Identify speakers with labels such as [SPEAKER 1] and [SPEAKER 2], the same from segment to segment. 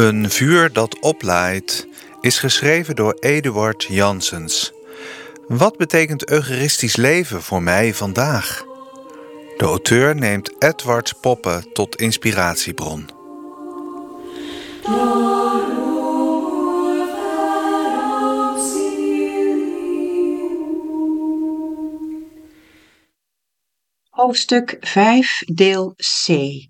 [SPEAKER 1] Een vuur dat oplaait is geschreven door Eduard Janssens. Wat betekent eucharistisch leven voor mij vandaag? De auteur neemt Edward Poppe tot inspiratiebron.
[SPEAKER 2] Hoofdstuk 5, deel C.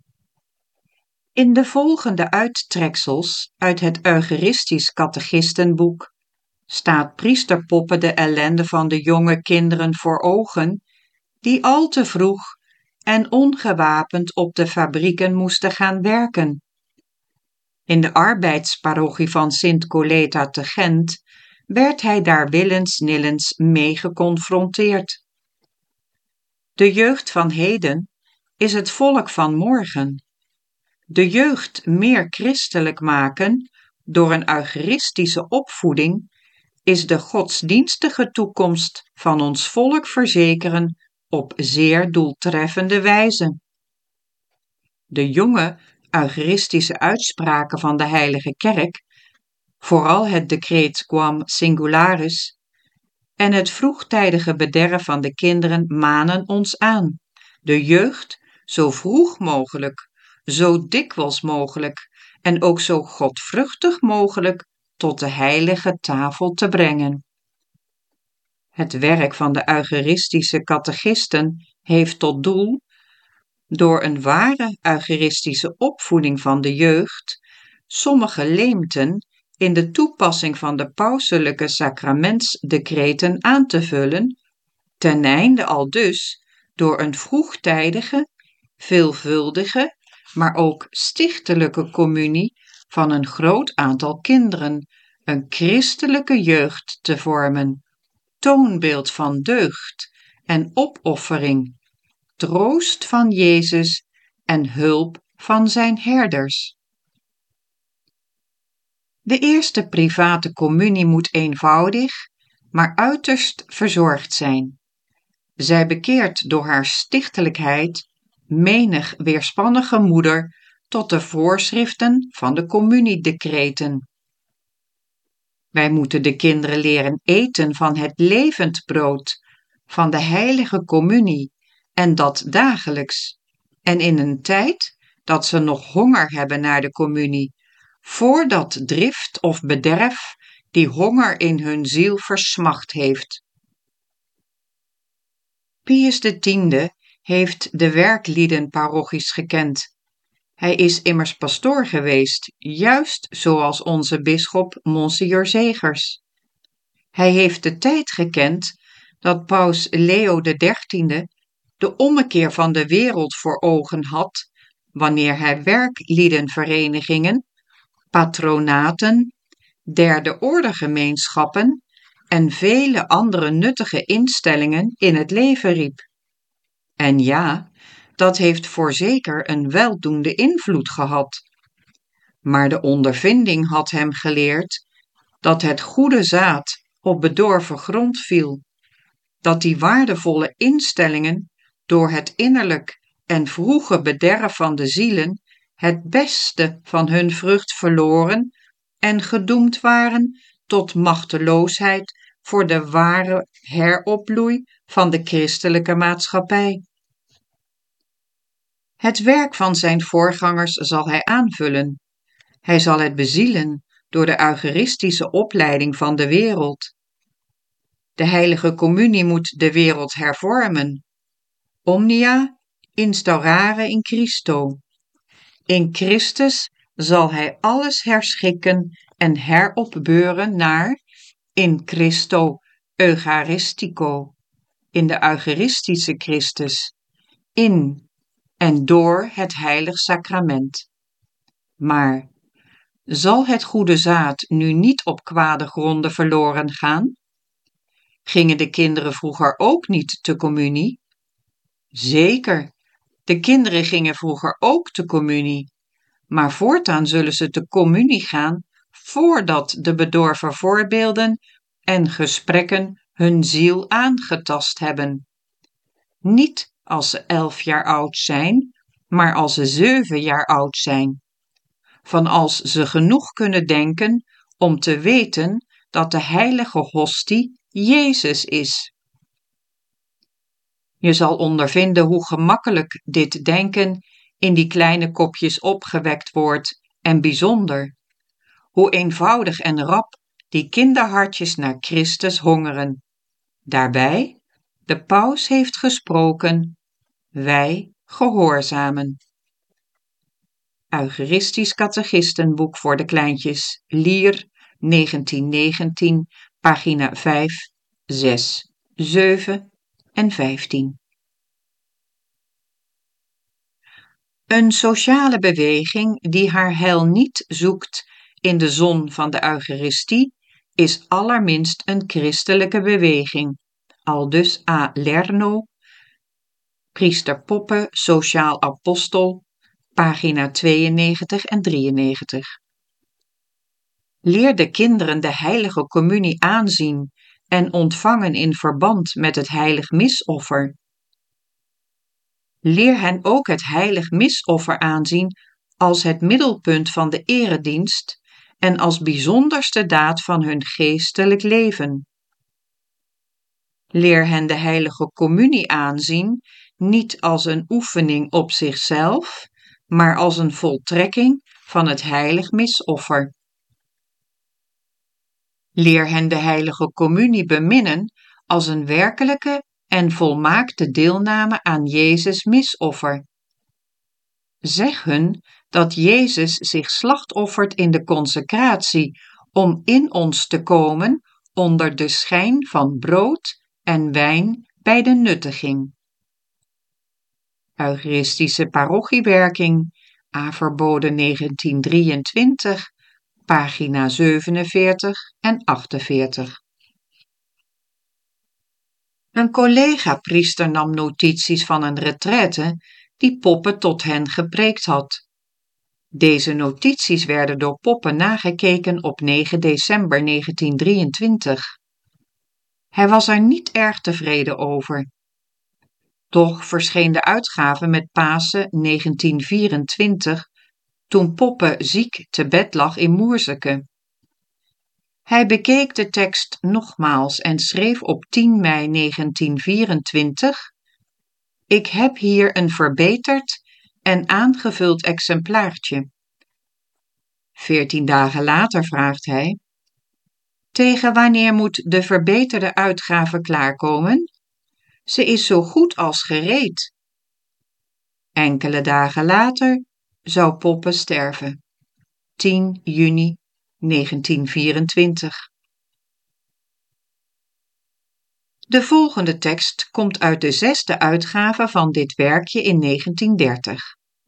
[SPEAKER 2] In de volgende uittreksels uit het Eucharistisch Catechistenboek staat priester Poppe de ellende van de jonge kinderen voor ogen, die al te vroeg en ongewapend op de fabrieken moesten gaan werken. In de arbeidsparochie van Sint Coleta te Gent werd hij daar willens-nillens mee geconfronteerd. De jeugd van heden is het volk van morgen. De jeugd meer christelijk maken door een eucharistische opvoeding is de godsdienstige toekomst van ons volk verzekeren op zeer doeltreffende wijze. De jonge eucharistische uitspraken van de Heilige Kerk, vooral het decreet Quam Singularis, en het vroegtijdige bederf van de kinderen manen ons aan, de jeugd zo vroeg mogelijk, zo dikwijls mogelijk en ook zo godvruchtig mogelijk tot de heilige tafel te brengen. Het werk van de eucharistische catechisten heeft tot doel, door een ware eucharistische opvoeding van de jeugd, sommige leemten in de toepassing van de pauselijke sacramentsdecreten aan te vullen, ten einde aldus door een vroegtijdige, veelvuldige, maar ook stichtelijke communie van een groot aantal kinderen, een christelijke jeugd te vormen, toonbeeld van deugd en opoffering, troost van Jezus en hulp van zijn herders. De eerste private communie moet eenvoudig, maar uiterst verzorgd zijn. Zij bekeert door haar stichtelijkheid menig weerspannige moeder tot de voorschriften van de communiedecreten. Wij moeten de kinderen leren eten van het levend brood, van de heilige communie, en dat dagelijks, en in een tijd dat ze nog honger hebben naar de communie, voordat drift of bederf die honger in hun ziel versmacht heeft. Pius X heeft de werkliedenparochies gekend. Hij is immers pastoor geweest, juist zoals onze bisschop Monsignor Zegers. Hij heeft de tijd gekend dat paus Leo XIII de ommekeer van de wereld voor ogen had, wanneer hij werkliedenverenigingen, patronaten, derde orde gemeenschappen en vele andere nuttige instellingen in het leven riep. En ja, dat heeft voorzeker een weldoende invloed gehad. Maar de ondervinding had hem geleerd dat het goede zaad op bedorven grond viel, dat die waardevolle instellingen door het innerlijk en vroege bederf van de zielen het beste van hun vrucht verloren en gedoemd waren tot machteloosheid voor de ware heropbloei van de christelijke maatschappij. Het werk van zijn voorgangers zal hij aanvullen. Hij zal het bezielen door de eucharistische opleiding van de wereld. De heilige communie moet de wereld hervormen. Omnia instaurare in Christo. In Christus zal hij alles herschikken en heropbeuren naar in Christo Eucharistico, in de Eucharistische Christus, in en door het heilig sacrament. Maar zal het goede zaad nu niet op kwade gronden verloren gaan? Gingen de kinderen vroeger ook niet te communie? Zeker, de kinderen gingen vroeger ook te communie, maar voortaan zullen ze te communie gaan voordat de bedorven voorbeelden en gesprekken hun ziel aangetast hebben. Niet als ze 11 jaar oud zijn, maar als ze 7 jaar oud zijn. van als ze genoeg kunnen denken om te weten dat de heilige hostie Jezus is. Je zal ondervinden hoe gemakkelijk dit denken in die kleine kopjes opgewekt wordt en bijzonder. Hoe eenvoudig en rap die kinderhartjes naar Christus hongeren. Daarbij, de paus heeft gesproken, wij gehoorzamen. Eucharistisch Catechistenboek voor de kleintjes, Lier, 1919, pagina 5, 6, 7 en 15. Een sociale beweging die haar heil niet zoekt in de zon van de Eucharistie is allerminst een christelijke beweging, aldus A. Lerno, Priester Poppe, Sociaal Apostel, pagina 92 en 93. Leer de kinderen de heilige communie aanzien en ontvangen in verband met het heilig misoffer. Leer hen ook het heilig misoffer aanzien als het middelpunt van de eredienst en als bijzonderste daad van hun geestelijk leven. Leer hen de heilige communie aanzien niet als een oefening op zichzelf, maar als een voltrekking van het heilig misoffer. Leer hen de heilige communie beminnen als een werkelijke en volmaakte deelname aan Jezus' misoffer. Zeg hun dat Jezus zich slachtoffert in de consecratie om in ons te komen onder de schijn van brood en wijn bij de nuttiging. Eucharistische parochiewerking, A. Verboden 1923, pagina 47 en 48. Een collega-priester nam notities van een retraite die Poppe tot hen gepreekt had. Deze notities werden door Poppe nagekeken op 9 december 1923. Hij was er niet erg tevreden over. Toch verscheen de uitgave met Pasen 1924, toen Poppe ziek te bed lag in Moerseke. Hij bekeek de tekst nogmaals en schreef op 10 mei 1924: Ik heb hier een verbeterd en aangevuld exemplaartje. 14 dagen later vraagt hij: Tegen wanneer moet de verbeterde uitgave klaarkomen? Ze is zo goed als gereed. Enkele dagen later zou Poppe sterven. 10 juni 1924. De volgende tekst komt uit de 6e uitgave van dit werkje in 1930.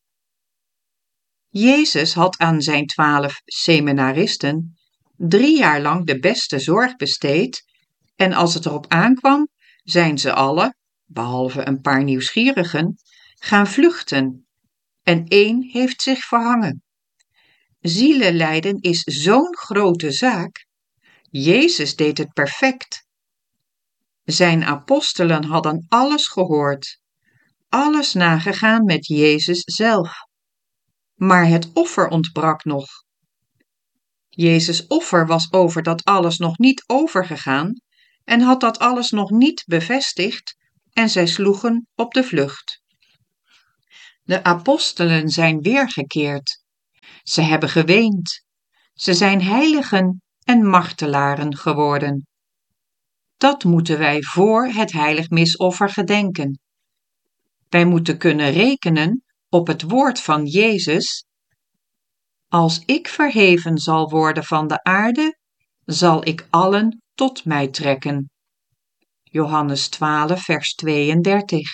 [SPEAKER 2] Jezus had aan zijn 12 seminaristen 3 jaar lang de beste zorg besteed en als het erop aankwam, zijn ze alle, behalve een paar nieuwsgierigen, gaan vluchten en 1 heeft zich verhangen. Zielenlijden is zo'n grote zaak. Jezus deed het perfect. Zijn apostelen hadden alles gehoord, alles nagegaan met Jezus zelf. Maar het offer ontbrak nog. Jezus' offer was over dat alles nog niet overgegaan en had dat alles nog niet bevestigd en zij sloegen op de vlucht. De apostelen zijn weergekeerd. Ze hebben geweend. Ze zijn heiligen en martelaren geworden. Dat moeten wij voor het heilig misoffer gedenken. Wij moeten kunnen rekenen op het woord van Jezus: Als ik verheven zal worden van de aarde, zal ik allen tot mij trekken. Johannes 12, vers 32.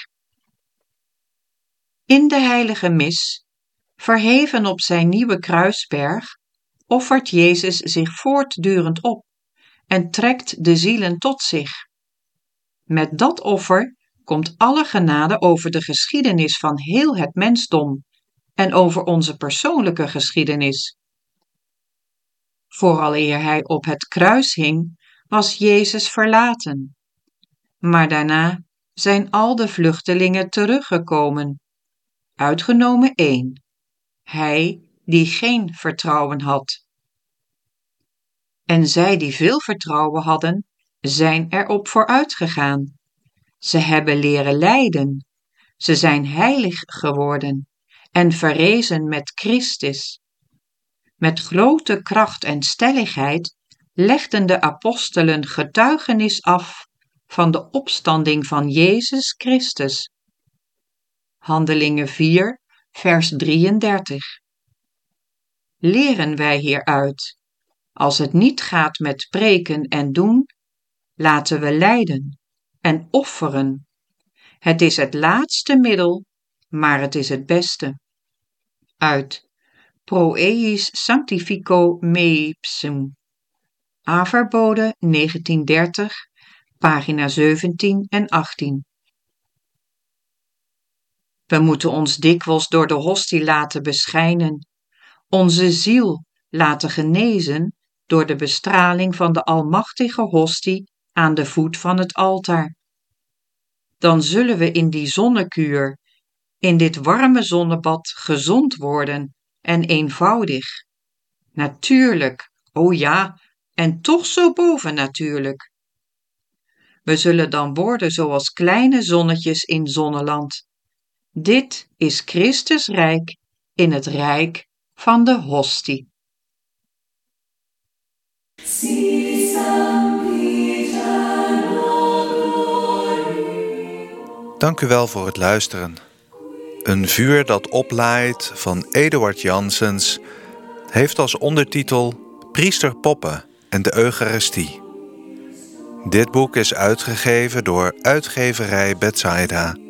[SPEAKER 2] In de heilige mis, verheven op zijn nieuwe kruisberg, offert Jezus zich voortdurend op en trekt de zielen tot zich. Met dat offer komt alle genade over de geschiedenis van heel het mensdom en over onze persoonlijke geschiedenis. Vooraleer hij op het kruis hing, was Jezus verlaten. Maar daarna zijn al de vluchtelingen teruggekomen, uitgenomen 1. Hij die geen vertrouwen had. En zij die veel vertrouwen hadden, zijn erop vooruit gegaan. Ze hebben leren lijden. Ze zijn heilig geworden en verrezen met Christus. Met grote kracht en stelligheid legden de apostelen getuigenis af van de opstanding van Jezus Christus. Handelingen 4, vers 33. Leren wij hieruit: als het niet gaat met preken en doen, laten we lijden en offeren. Het is het laatste middel, maar het is het beste. Uit Pro eius sanctifico mei ipsum. Averbode 1930, pagina 17 en 18. We moeten ons dikwijls door de hostie laten beschijnen, onze ziel laten genezen door de bestraling van de almachtige hostie aan de voet van het altaar. Dan zullen we in die zonnekuur, in dit warme zonnebad gezond worden en eenvoudig. Natuurlijk, o ja, en toch zo bovennatuurlijk. We zullen dan worden zoals kleine zonnetjes in zonneland. Dit is Christus rijk in het rijk van de hostie.
[SPEAKER 1] Dank u wel voor het luisteren. Een vuur dat oplaait van Eduard Janssens heeft als ondertitel Priester Poppe en de Eucharistie. Dit boek is uitgegeven door uitgeverij Bethsaida.